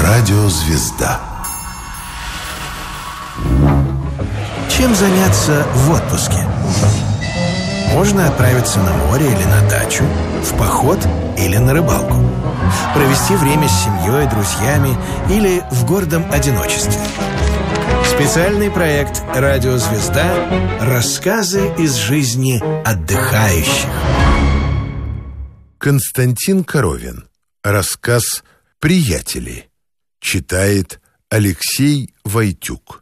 Радиозвезда. Чем заняться в отпуске? Можно отправиться на море или на дачу, в поход или на рыбалку, провести время с семьей, друзьями или в гордом одиночестве. Специальный проект «Радиозвезда. Рассказы из жизни отдыхающих». Константин Коровин. Рассказ «Приятели». Читает Алексей Войтюк.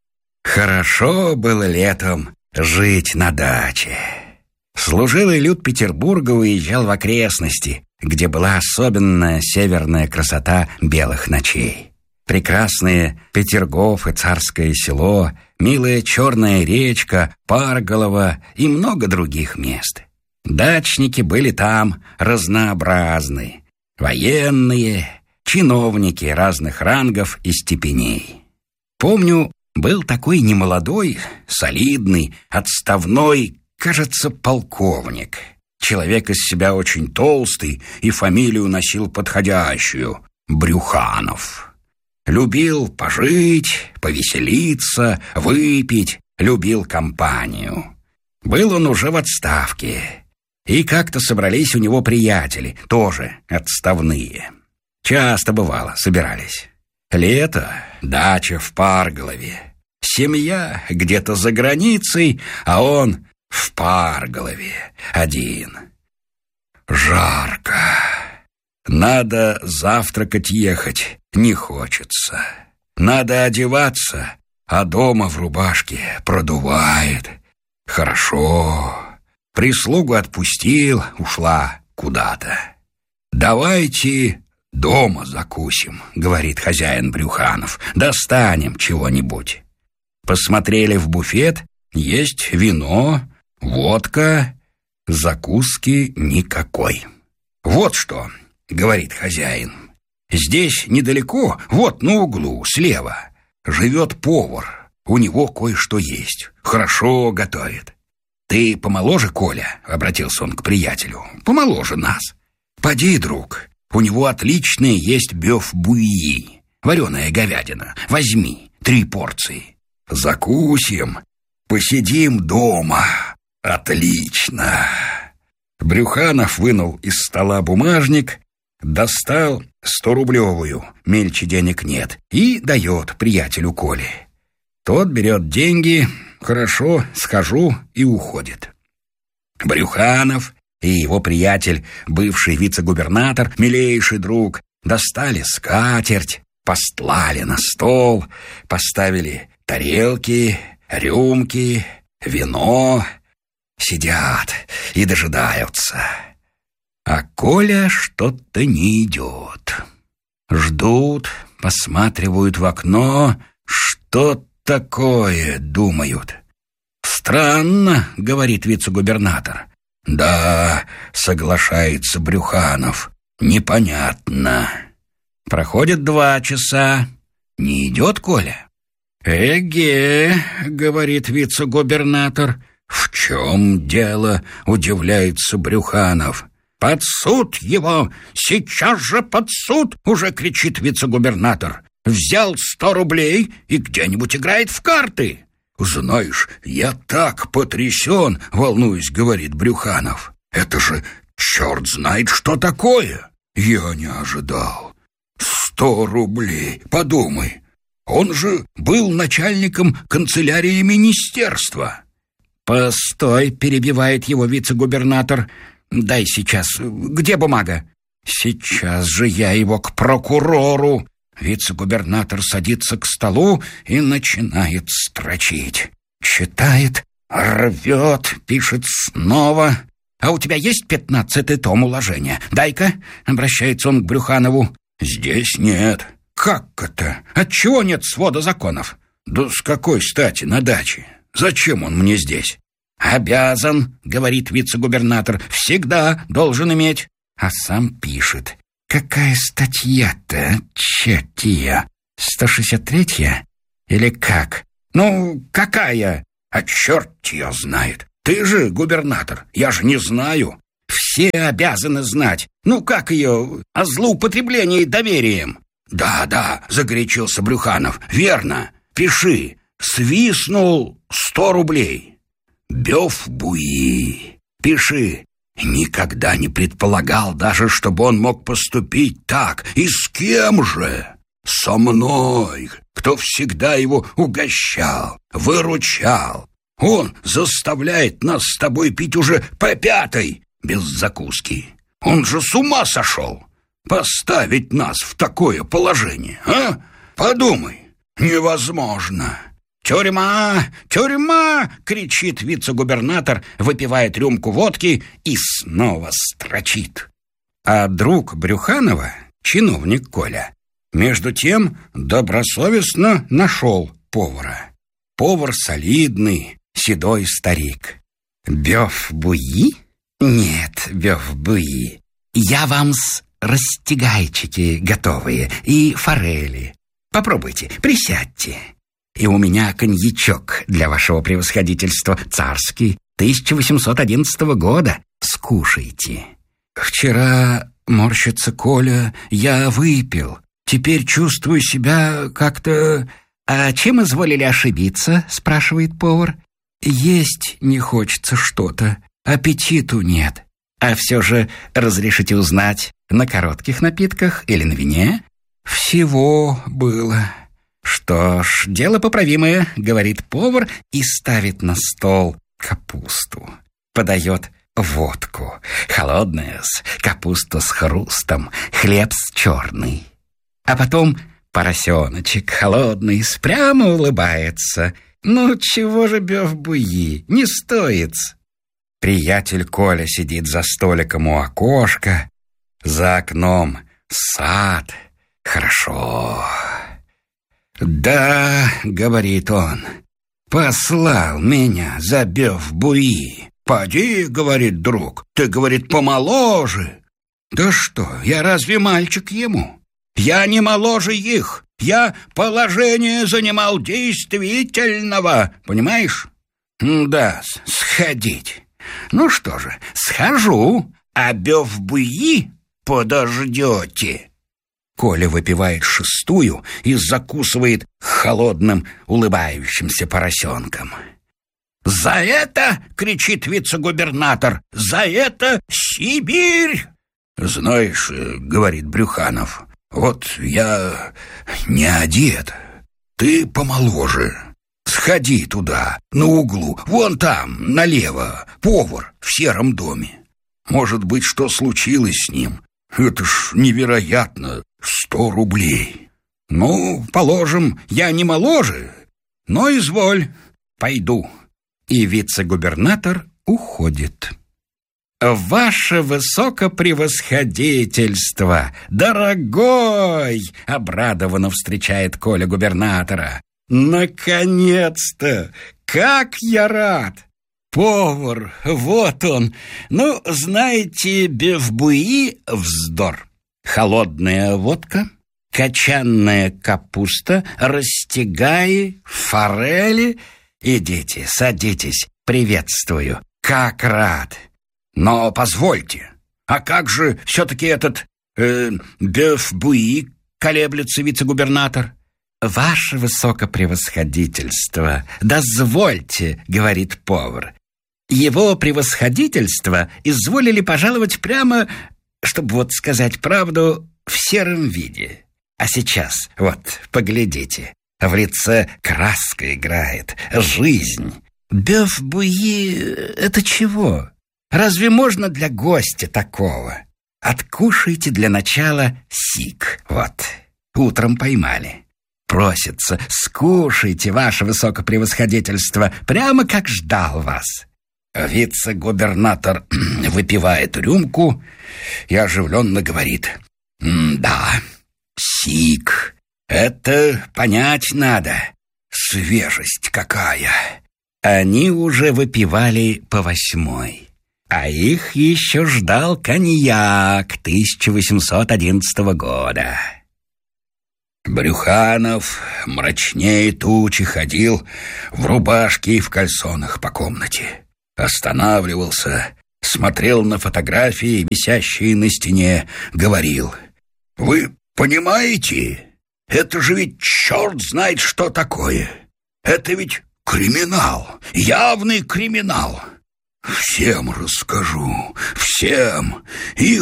Хорошо было летом жить на даче. Служилый люд Петербурга уезжал в окрестности, где была особенная северная красота белых ночей. Прекрасные Петергоф и Царское село, милая Черная речка, Парголово и много других мест. Дачники были там разнообразны. Военные, чиновники разных рангов и степеней. Помню, был такой немолодой, солидный, отставной, кажется, полковник. Человек из себя очень толстый и фамилию носил подходящую — Брюханов. Любил пожить, повеселиться, выпить, любил компанию. Был он уже в отставке. И как-то собрались у него приятели, тоже отставные. Часто бывало, собирались. Лето, дача в Парголове. Семья где-то за границей, а он в Парголове один. Жарко. Надо завтракать ехать, не хочется. Надо одеваться, а дома в рубашке продувает. Хорошо. Прислугу отпустил, ушла куда-то. «Давайте дома закусим», — говорит хозяин Брюханов. «Достанем чего-нибудь». Посмотрели в буфет, есть вино, водка, закуски никакой. «Вот что», — говорит хозяин, — «здесь недалеко, вот на углу, слева, живет повар. У него кое-что есть, хорошо готовит. Ты помоложе, Коля?» — обратился он к приятелю. «Помоложе нас. Поди, друг, у него отличное есть бёв-буи, вареная говядина. Возьми 3 порции. Закусим, посидим дома. Отлично». Брюханов вынул из стола бумажник, достал 100-рублевую, мельче денег нет, и дает приятелю Коле. Тот берет деньги, хорошо, схожу, и уходит. Брюханов и его приятель, бывший вице-губернатор, милейший друг, достали скатерть, постлали на стол, поставили тарелки, рюмки, вино, сидят и дожидаются. А Коля что-то не идет. Ждут, посматривают в окно, что такое, думают. «Странно», — говорит вице-губернатор. «Да», — соглашается Брюханов, — «непонятно». Проходит 2 часа, не идет Коля. «Эге», — говорит вице-губернатор. «В чем дело?» — удивляется Брюханов. «Под суд его! Сейчас же под суд!» — уже кричит вице-губернатор. «Взял 100 рублей и где-нибудь играет в карты». «Знаешь, я так потрясен!» — волнуюсь, говорит Брюханов. «Это же черт знает, что такое! Я не ожидал. 100 рублей, подумай! Он же был начальником канцелярии министерства». «Постой», — перебивает его вице-губернатор. «Дай сейчас. Где бумага?» «Сейчас же я его к прокурору». Вице-губернатор садится к столу и начинает строчить. Читает, рвет, пишет снова. «А у тебя есть 15-й том уложения? Дай-ка», — обращается он к Брюханову. «Здесь нет». «Как это? Отчего нет свода законов?» «Да с какой стати на даче? Зачем он мне здесь?» «Обязан», — говорит вице-губернатор, — «всегда должен иметь». А сам пишет. «Какая статья-то, черт-я? 163-я? Или как?» «Ну, какая?» «А черт ее знает. Ты же губернатор, я же не знаю». «Все обязаны знать. Ну, как ее? О злоупотреблении доверием». Да, загорячился Брюханов. Верно, пиши. Свистнул 100 рублей. Бёв-Буи. Пиши. Никогда не предполагал даже, чтобы он мог поступить так. И с кем же? Со мной, кто всегда его угощал, выручал. Он заставляет нас с тобой пить уже по 5-й без закуски. Он же с ума сошел поставить нас в такое положение, а? Подумай, невозможно. «Тюрьма! Тюрьма!» — кричит вице-губернатор, выпивает рюмку водки и снова строчит. А друг Брюханова, чиновник Коля, между тем добросовестно нашел повара. Повар солидный, седой старик. «Бёв-Буи? Нет, Бёв-Буи. Я вам с растягайчики готовые и форели. Попробуйте, присядьте. И у меня коньячок для вашего превосходительства, царский, 1811 года. Скушайте. Вчера, морщится Коля, я выпил. Теперь чувствую себя как-то... А чем изволили ошибиться, спрашивает повар. Есть не хочется что-то, аппетиту нет. А все же разрешите узнать, на коротких напитках или на вине? Всего было. Что ж, дело поправимое, говорит повар и ставит на стол капусту. Подает водку, холодная, капуста с хрустом, хлеб с черный. А потом поросеночек холодный, прямо улыбается. Ну, чего же Бёв-Буи, не стоит. Приятель Коля сидит за столиком у окошка, за окном сад. Хорошо. «Да, — говорит он, — послал меня за Бёв-Буи. Поди, — говорит друг, — ты, говорит, помоложе. Да что, я разве мальчик ему? Я не моложе их. Я положение занимал действительного, понимаешь? Да, сходить. Ну что же, схожу, а Бёв-Буи подождете». Коля выпивает 6-ю и закусывает холодным, улыбающимся поросенком. «За это, — кричит вице-губернатор, — за это Сибирь!» «Знаешь, — говорит Брюханов, — вот я не одет, ты помоложе. Сходи туда, на углу, вон там, налево, повар в сером доме. Может быть, что случилось с ним? Это ж невероятно, 100 рублей. Ну, положим, я не моложе, но изволь, пойду». И вице-губернатор уходит. «Ваше высокопревосходительство, дорогой!» — обрадованно встречает Коля губернатора. «Наконец-то! Как я рад! Повар, вот он! Ну, знаете, Бёв-Буи — вздор. Холодная водка, кочанная капуста, растягаи, форели. Идите, садитесь, приветствую. Как рад! Но позвольте, а как же все-таки этот Бёв-Буи?» — колеблется вице-губернатор. «Ваше высокопревосходительство, дозвольте, — говорит повар. Его превосходительство изволили пожаловать прямо, чтобы вот сказать правду, в сером виде. А сейчас, вот, поглядите, в лице краска играет, жизнь. Бёв-Буи — это чего? Разве можно для гостя такого? Откушайте для начала сик, вот, утром поймали. Просится, скушайте, ваше высокопревосходительство, прямо как ждал вас». Вице-губернатор выпивает рюмку и оживленно говорит: «Да, сик, это понять надо, свежесть какая». Они уже выпивали по 8-й, а их еще ждал коньяк 1811 года. Брюханов мрачнее тучи ходил в рубашке и в кальсонах по комнате. Останавливался, смотрел на фотографии, висящие на стене, говорил: «Вы понимаете, Это же ведь черт знает, что такое. Это ведь криминал, явный криминал. Всем расскажу, всем. Их